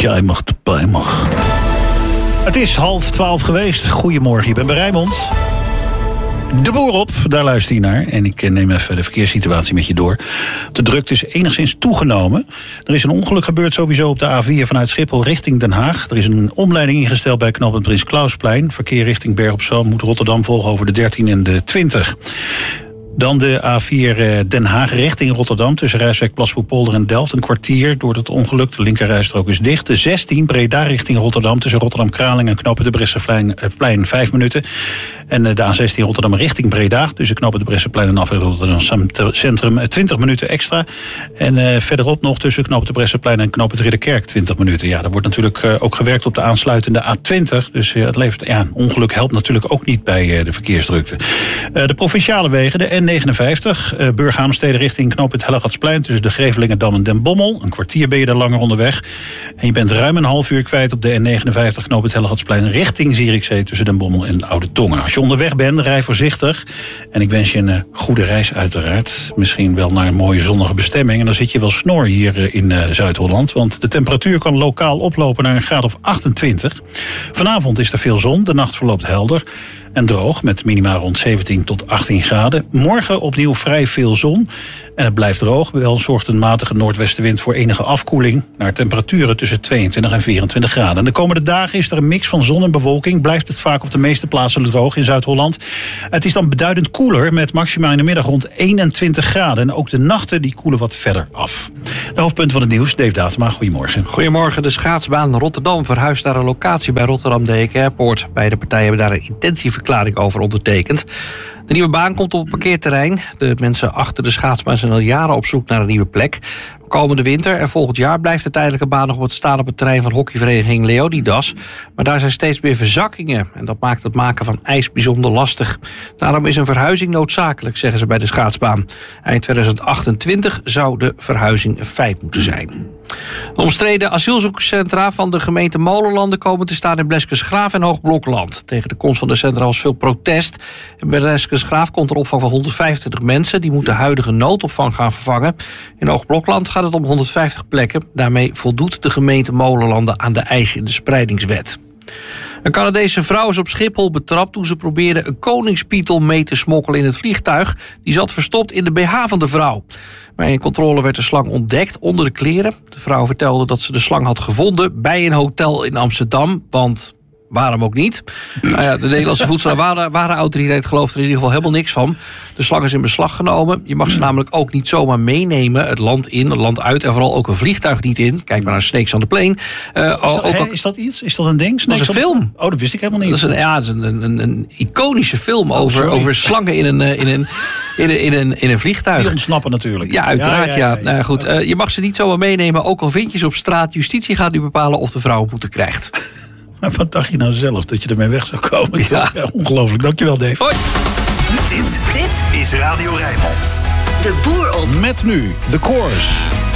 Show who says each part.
Speaker 1: jij mag erbij mag. Het is 11:30 geweest. Goedemorgen, je bent bij Rijnmond. De boer op, daar luister je naar. En ik neem even de verkeerssituatie met je door. De drukte is enigszins toegenomen. Er is een ongeluk gebeurd sowieso op de A4 vanuit Schiphol richting Den Haag. Er is een omleiding ingesteld bij knooppunt Prins Clausplein. Verkeer richting Berg op Zoom moet Rotterdam volgen over de 13 en de 20. Dan de A4 Den Haag richting Rotterdam. Tussen Rijswijk, Plasvoerpolder en Delft. Een kwartier door het ongeluk. De linkerrijstrook is dicht. De 16 Breda richting Rotterdam. Tussen Rotterdam-Kraling en knooppunt de Bresseplein 5 minuten. En de A16 Rotterdam richting Breda. Tussen knooppunt de Bresseplein en afrit Rotterdam Centrum 20 minuten extra. En verderop nog tussen knooppunt de Bresseplein en knooppunt Ridderkerk 20 minuten. Ja, daar wordt natuurlijk ook gewerkt op de aansluitende A20. Dus het levert, een ongeluk helpt natuurlijk ook niet bij de verkeersdrukte. De provinciale wegen, de N59, Burg-Haamstede richting knooppunt Hellegatsplein. Tussen de Grevelingendam en Den Bommel. Een kwartier ben je daar langer onderweg. En je bent ruim een half uur kwijt op de N59 knooppunt Hellegatsplein richting Zierikzee tussen Den Bommel en Oude Tongen. Als je onderweg bent, rij voorzichtig. En ik wens je een goede reis uiteraard. Misschien wel naar een mooie zonnige bestemming. En dan zit je wel snor hier in Zuid-Holland. Want de temperatuur kan lokaal oplopen naar een graad of 28. Vanavond is er veel zon. De nacht verloopt helder en droog met minima rond 17 tot 18 graden. Morgen opnieuw vrij veel zon. En het blijft droog. Wel zorgt een matige noordwestenwind voor enige afkoeling naar temperaturen tussen 22 en 24 graden. En de komende dagen is er een mix van zon en bewolking. Blijft het vaak op de meeste plaatsen droog in Zuid-Holland. Het is dan beduidend koeler met maxima in de middag rond 21 graden. En ook de nachten die koelen wat verder af. De hoofdpunten van het nieuws, Dave Datema, goedemorgen.
Speaker 2: Goedemorgen. De schaatsbaan Rotterdam verhuist naar een locatie bij Rotterdam Deken Airport. Beide partijen hebben daar een intentieverklaring over ondertekend. De nieuwe baan komt op het parkeerterrein. De mensen achter de schaatsbaan zijn al jaren op zoek naar een nieuwe plek. Komende winter en volgend jaar blijft de tijdelijke baan nog staan op het terrein van hockeyvereniging Leonidas. Maar daar zijn steeds meer verzakkingen. En dat maakt het maken van ijs bijzonder lastig. Daarom is een verhuizing noodzakelijk, zeggen ze bij de schaatsbaan. Eind 2028 zou de verhuizing een feit moeten zijn. De omstreden asielzoekerscentra van de gemeente Molenlanden komen te staan in Bleskensgraaf en Hoogblokland. Tegen de komst van de centra was veel protest. In Bleskensgraaf komt er opvang van 125 mensen. Die moeten de huidige noodopvang gaan vervangen. In Hoogblokland gaat het om 150 plekken. Daarmee voldoet de gemeente Molenlanden aan de eisen in de spreidingswet. Een Canadese vrouw is op Schiphol betrapt toen ze probeerde een koningspietel mee te smokkelen in het vliegtuig. Die zat verstopt in de BH van de vrouw. Bij een controle werd de slang ontdekt onder de kleren. De vrouw vertelde dat ze de slang had gevonden bij een hotel in Amsterdam, want waarom ook niet? Nou ja, de Nederlandse Voedsel- en Warenautoriteit gelooft er in ieder geval helemaal niks van. De slang is in beslag genomen. Je mag ze namelijk ook niet zomaar meenemen. Het land in, het land uit en vooral ook een vliegtuig niet in. Kijk maar naar Snakes on the Plane.
Speaker 1: Is dat iets? Is dat een ding?
Speaker 2: Dat is een film.
Speaker 1: Oh, dat wist ik helemaal niet.
Speaker 2: Dat is een iconische film over slangen in een vliegtuig.
Speaker 1: Die ontsnappen natuurlijk.
Speaker 2: Ja, uiteraard. Ja. Nou ja, goed. Je mag ze niet zomaar meenemen. Ook al vind je ze op straat. Justitie gaat nu bepalen of de vrouw een boete krijgt.
Speaker 1: Maar wat dacht je nou zelf? Dat je ermee weg zou komen?
Speaker 2: Ja.
Speaker 1: Ja, ongelooflijk. Dankjewel, Dave.
Speaker 2: Hoi.
Speaker 3: Dit is Radio Rijnmond.
Speaker 4: De boer op.
Speaker 1: Met nu The Course.